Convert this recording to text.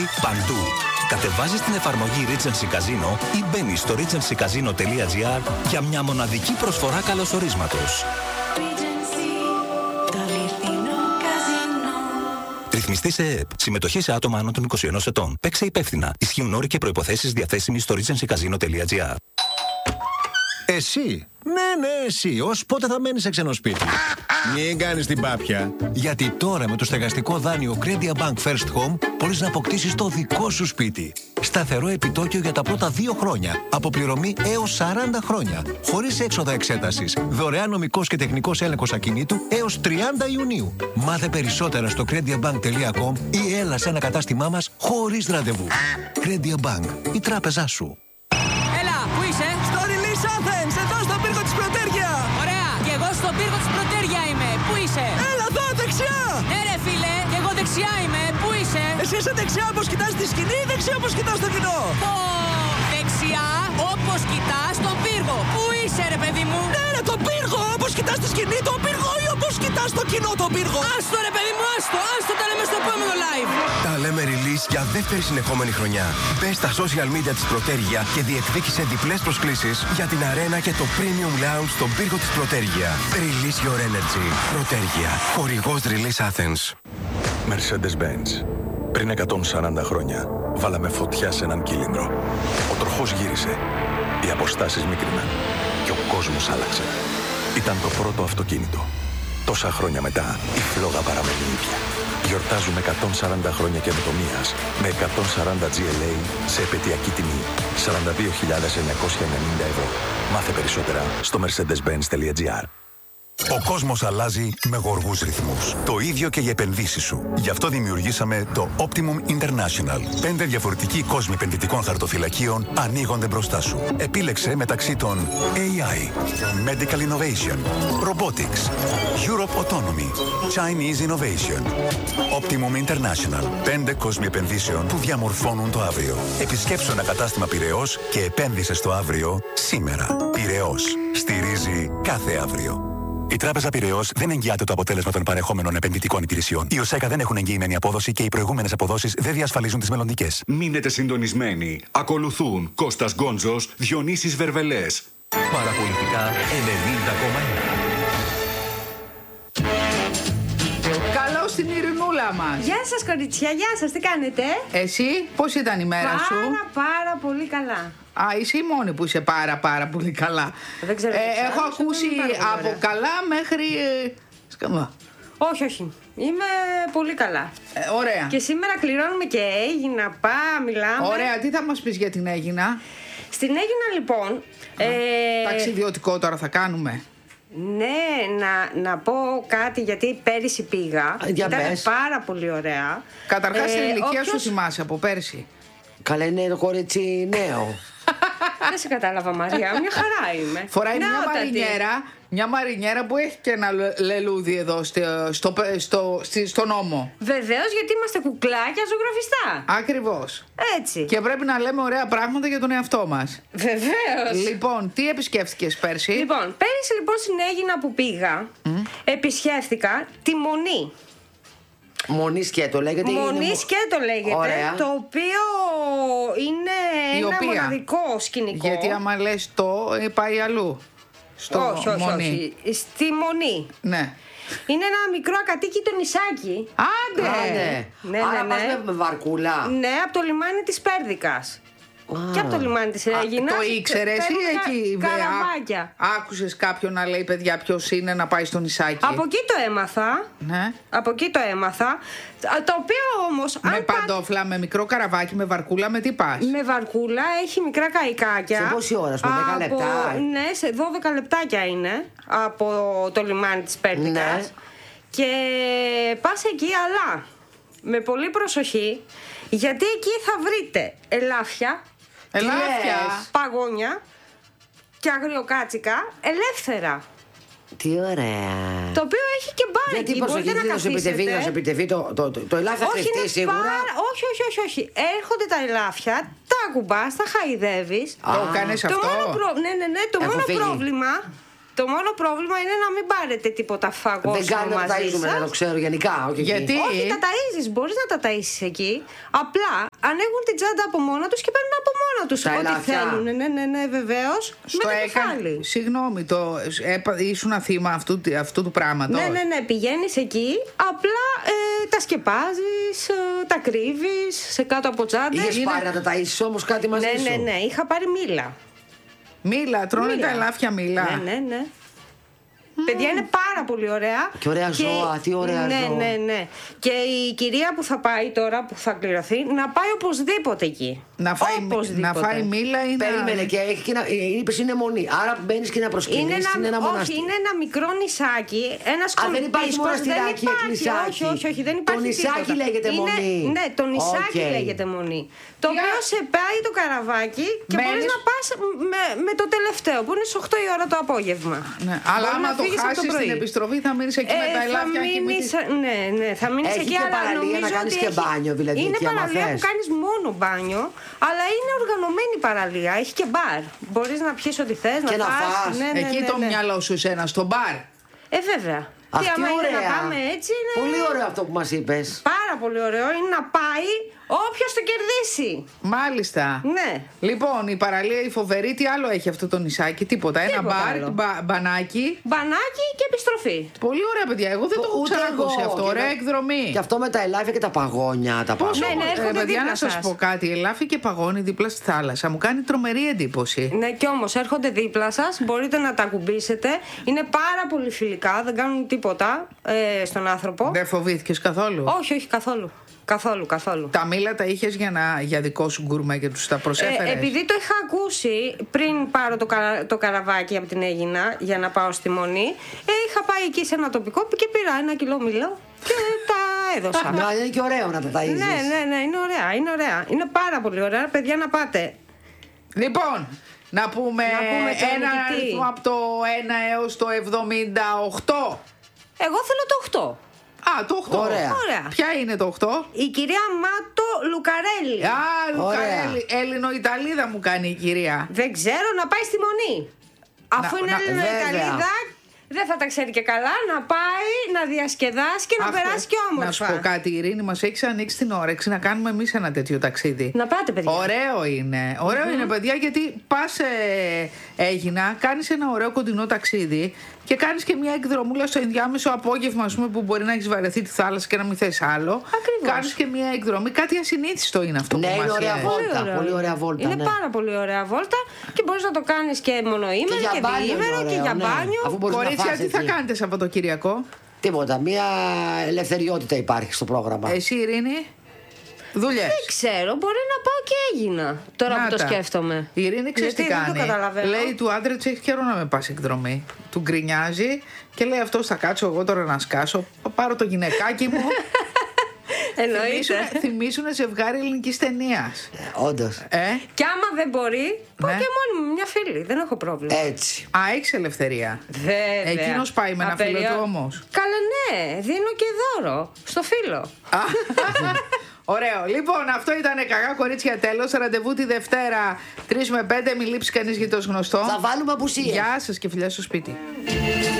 Παραλία, παντού. Κατεβάζεις την εφαρμογή Regency Casino ή μπαίνεις στο regencycasino.gr για μια μοναδική προσφορά καλωσορίσματος. Ρυθμιστή σε ΕΕΠ. Συμμετοχή σε άτομα άνω των 21 ετών. Παίξε υπεύθυνα. Ισχύουν όροι και προϋποθέσεις διαθέσιμοι στο regencycasino.gr. Εσύ. Ναι, εσύ. Ως πότε θα μένεις σε ξένο σπίτι? Μην κάνεις την πάπια. Γιατί τώρα με το στεγαστικό δάνειο Credit Bank First Home μπορείς να αποκτήσεις το δικό σου σπίτι. Σταθερό επιτόκιο για τα πρώτα 2 χρόνια. Αποπληρωμή έως 40 χρόνια. Χωρίς έξοδα εξέτασης. Δωρεάν νομικός και τεχνικός έλεγχος ακινήτου έως 30 Ιουνίου. Μάθε περισσότερα στο crediabank.com ή έλα σε ένα κατάστημά μας χωρίς ραντεβού. Credit Bank. Η τράπεζά σου. Έλα, πού είσαι? Στο Release Athens, εδώ στον πύργο της Πρωτέρια. Ωραία, και εγώ στον πύργο της Πρωτέρια είμαι. Πού είσαι? Έλα εδώ, δεξιά. Ναι ρε φίλε, και εγώ δεξιά είμαι. Πού είσαι? Εσύ είσαι δεξιά όπως κοιτάς τη σκηνή ή δεξιά όπως κοιτάς το κοινό? Δεξιά όπως κοιτάς τον πύργο. Πού είσαι ρε παιδί μου? Ναι ρε, τον πύργο, όπως κοιτάς τη σκηνή τον πύργο ή όπως κοιτάς το κοινό τον πύργο? Άστο ρε παιδί μου, άστο, τα λέμε στο επόμενο live. Τα λέμε release για δεύτερη συνεχόμενη χρονιά. Μπες στα social media της Πρωτέρια και διεκδίκησε διπλές προσκλήσεις για την αρένα και το premium lounge στον πύργο της Πρωτέρια. Release your energy. Πρωτέρια. Χορηγός Release Athens. Mercedes-Benz. Πριν 140 χρόνια βάλαμε φωτιά σε έναν κύλινδρο. Ο τροχός γύρισε. Οι αποστάσεις μίκριναν. Και ο κόσμος άλλαξε. Ήταν το πρώτο αυτοκίνητο. Τόσα χρόνια μετά η φλόγα παραμένει ίδια. Γιορτάζουμε 140 χρόνια καινοτομίας με 140 GLA σε επαιτειακή τιμή 42.990 ευρώ. Μάθε περισσότερα στο mercedes-benz.gr. Ο κόσμος αλλάζει με γοργούς ρυθμούς. Το ίδιο και οι επενδύσεις σου. Γι' αυτό δημιουργήσαμε το Optimum International. 5 διαφορετικοί κόσμοι επενδυτικών χαρτοφυλακίων ανοίγονται μπροστά σου. Επίλεξε μεταξύ των AI, Medical Innovation, Robotics, Europe Autonomy, Chinese Innovation. Optimum International. 5 κόσμοι επενδύσεων που διαμορφώνουν το αύριο. Επισκέψου ένα κατάστημα Πειραιώς και επένδυσε στο αύριο σήμερα. Πειραιώς. Στηρίζει κάθε αύριο. Η Τράπεζα Πειραιώς δεν εγγυάται το αποτέλεσμα των παρεχόμενων επενδυτικών υπηρεσιών. Οι ΟΣΕΚΑ δεν έχουν εγγυημένη απόδοση και οι προηγούμενες αποδόσεις δεν διασφαλίζουν τις μελλοντικές. Μείνετε συντονισμένοι. Ακολουθούν Κώστας Γκόντζος, Διονύσης Βερβελές. Παραπολιτικά 90,1. Καλώς στην ειρηνούλα μας. Γεια σας κοριτσιά, γεια σας, τι κάνετε? Εσύ, πώς ήταν η μέρα σου? Πάρα πολύ καλά. Α, είσαι η μόνη που είσαι πάρα πολύ καλά. Δεν ξέρω. Έχω ακούσει από καλά μέχρι σκαμά. Όχι. Είμαι πολύ καλά. Ωραία. Και σήμερα κληρώνουμε και Έγινα, μιλάμε. Ωραία, τι θα μας πεις για την Έγινα? Στην Έγινα λοιπόν... Ταξιδιωτικό τώρα θα κάνουμε. Ναι, να πω κάτι γιατί πέρυσι πήγα. Ήταν πάρα πολύ ωραία. Καταρχάς την ηλικία σου θυμάσαι από πέρσι? Καλά, είναι το κορίτσι νέο. Δεν σε κατάλαβα, Μαρία. Μια χαρά είμαι. Φοράει μια μαρινιέρα που έχει και ένα λελούδι εδώ στον ώμο. Βεβαίως, γιατί είμαστε κουκλάκια ζωγραφιστά. Ακριβώς. Έτσι. Και πρέπει να λέμε ωραία πράγματα για τον εαυτό μας. Βεβαίως. Λοιπόν, τι επισκέφτηκες πέρσι? Λοιπόν, πέρυσι λοιπόν στην Έγινα που πήγα, επισκέφθηκα τη Μονή. Μονή Σκέτο λέγεται. Μονή Σκέτο λέγεται. Ωραία. Το οποίο είναι ένα μοναδικό σκηνικό. Γιατί άμα λες πάει αλλού. Όχι. Στη Μονή. Ναι. Είναι ένα μικρό ακατοίκητο νησάκι. Άντε. Ναι. Άρα πας με βαρκούλα. Ναι, από το λιμάνι της Πέρδικας. Και από το λιμάνι της Έγινας. Το ήξερες ή εκεί καραβάκια. Άκουσες κάποιον να λέει παιδιά ποιος είναι να πάει στο νησάκι? Από εκεί το έμαθα. Ναι. Από εκεί το έμαθα. Το οποίο όμως. Με παντόφλα, με μικρό καραβάκι, με βαρκούλα, με τι πας? Με βαρκούλα, έχει μικρά καϊκάκια. Σε πόση ώρα, με 10 λεπτά? Ναι, σε 12 λεπτάκια είναι από το λιμάνι της Πέρδικας. Ναι. Και πας εκεί, αλλά με πολύ προσοχή, γιατί εκεί θα βρείτε ελάφια. Παγόνια και αγριοκάτσικα ελεύθερα. Τι ωραία. Το οποίο έχει και μπάρι. Γιατί προσοχή, να σου επιτεθεί το ελάφι θα κρυφτεί σίγουρα. Όχι. Έρχονται τα ελάφια, τα ακουμπάς, τα χαϊδεύεις. Το κάνεις αυτό? Ναι. Το μόνο πρόβλημα Το μόνο πρόβλημα είναι να μην πάρετε τίποτα φαγόσιμο μαζί σας. Δεν κάνει να τα ταΐζουμε, να το ξέρω γενικά. Γιατί? Όχι, τα ταΐζεις, μπορείς να τα ταΐσεις εκεί. Απλά ανοίγουν την τσάντα από μόνα τους και παίρνουν από μόνα τους ό,τι θέλουν. Ναι, βεβαίως. Με το κεφάλι. Συγγνώμη, ήσουν θύμα αυτού του πράγματος. Ναι, πηγαίνεις εκεί, απλά τα σκεπάζεις, τα κρύβεις σε κάτω από τσάντες. Είχες πάρει να τα ταΐσεις όμως κάτι μαζί σου? Ναι, είχα πάρει μήλα. Μήλα, τρώνε τα ελάφια μήλα. Ναι. Παιδιά, είναι πάρα πολύ ωραία. Και ωραία ζώα, τι ωραία ζώα. Ναι. Και η κυρία που θα πάει τώρα, που θα κληρωθεί, να πάει οπωσδήποτε εκεί. Να φάει μήλα ή να... Περίμενε και έχει και είπες είναι μονή. Άρα μπαίνεις και να προσκυνείς, είναι ένα μοναστήρι. Όχι, είναι ένα μικρό νησάκι, ένα σκορπίσκος. Δεν υπάρχει μοναστηράκι, νησάκι. Όχι, δεν υπάρχει. Το νησάκι λέγεται μονή. Ναι, το νησάκι λέγεται μονή. Το οποίο σε πάει το καραβάκι και μπορείς να πας με το τελευταίο, που είναι στις 8 η ώρα το απόγευμα. Αλλά άμα το χάσεις στην επιστροφή θα μείνεις εκεί με τα ελάφια και Ναι, θα μείνεις εκεί, αλλά νομίζω να κάνεις και μπάνιο, δηλαδή. Είναι παραλία που κάνεις μόνο μπάνιο, αλλά είναι οργανωμένη παραλία. Έχει και μπαρ. Μπορείς να πιεις ό,τι θες, να φας. Εκεί το μυαλό σου εσένα, στο μπαρ. Βέβαια. Αυτή άμα ωραία. είναι να πάμε έτσι είναι... Πολύ ωραίο αυτό που μας είπες. Πάρα πολύ ωραίο είναι να πάει όποιος το κερδίσει. Μάλιστα. Ναι. Λοιπόν, η παραλία η φοβερή, τι άλλο έχει αυτό το νησάκι? Τίποτα. Ένα μπαρ, μπανάκι. Μπανάκι και επιστροφή. Πολύ ωραία, παιδιά. Εγώ δεν το έχω ξανακούσει αυτό. Ωραία εκδρομή. Και αυτό με τα ελάφια και τα παγόνια. Τα παγόνια. Παιδιά, να σας πω κάτι. Ελάφι και παγόνι δίπλα στη θάλασσα μου κάνει τρομερή εντύπωση. Ναι, κι όμως έρχονται δίπλα σας. Μπορείτε να τα ακουμπήσετε. Είναι πάρα πολύ φιλικά. Δεν κάνουν τίποτα στον άνθρωπο. Δεν φοβήθηκες καθόλου? Όχι, καθόλου. Καθόλου. Τα μήλα τα είχες για δικό σου γκουρμέ και τους τα προσέφερες? Επειδή το είχα ακούσει πριν πάρω το καραβάκι από την Αίγινα για να πάω στη Μονή, είχα πάει εκεί σε ένα τοπικό και πήρα 1 κιλό μήλο και τα έδωσα. Να, είναι και ωραίο να τα ταΐζεις. Ναι, είναι ωραία. Είναι πάρα πολύ ωραία, παιδιά, να πάτε. Λοιπόν, να πούμε ένα αριθμό από το 1 έως το 78. Εγώ θέλω το 8. Α, το 8. Ωραία. Ποια είναι το 8? Η κυρία Μάτο Λουκαρέλη. Α, Λουκαρέλη. Έλληνο-Ιταλίδα μου κάνει η κυρία. Δεν ξέρω, να πάει στη Μονή. Αφού είναι Έλληνο-Ιταλίδα, δεν θα τα ξέρει και καλά, να πάει, να διασκεδάσει και να περάσει και όμορφα. Να σου πω κάτι, Ειρήνη, μας έχεις ανοίξει την όρεξη να κάνουμε εμείς ένα τέτοιο ταξίδι. Να πάτε, παιδιά. Ωραίο είναι. Ωραίο είναι, παιδιά, γιατί πας Αίγινα, κάνεις ένα ωραίο κοντινό ταξίδι και κάνεις και μια εκδρομούλα στο ενδιάμεσο απόγευμα, ας πούμε, που μπορεί να έχεις βαρεθεί τη θάλασσα και να μην θες άλλο. Ακριβώς. Κάνεις και μια εκδρομή. Κάτι ασυνήθιστο είναι αυτό που μας είναι ωραία βόλτα. Πολύ ωραία βόλτα. Είναι πάρα πολύ ωραία βόλτα και μπορείς να το κάνεις και μονοήμερο και διήμερο και για μπάνιο. Κορίτσια, τι θα κάνετε Σαββατοκυριακό? Τίποτα. Μια ελευθεριότητα υπάρχει στο πρόγραμμα. Εσύ, Ειρήνη? Δουλειές? Δεν ξέρω, μπορεί να πάω και Αίγινα. Τώρα που το σκέφτομαι. Η Ειρήνη ξέρεις τι κάνει? Λέει του άντρα της, έχει καιρό να με πας εκδρομή. Του γκρινιάζει και λέει αυτός, θα κάτσω εγώ τώρα να σκάσω. Πάρω το γυναικάκι μου. Εννοείται. Θυμίσουνε ζευγάρι ελληνικής ταινίας. Όντως. Και άμα δεν μπορεί, πάω και μόνη μου, μια φίλη. Δεν έχω πρόβλημα. Έτσι. Α, έχεις ελευθερία. Βέβαια. Εκείνος πάει με ένα φίλο του όμως. Καλά, ναι. Δίνω και δώρο στο φίλο. Ωραίο. Λοιπόν, αυτό ήταν Κακά Κορίτσια, τέλος. Ραντεβού τη Δευτέρα 3 με 5. Μην λείψει κανείς για το γνωστό. Θα βάλουμε απουσίες. Γεια σας και φιλιά στο σπίτι.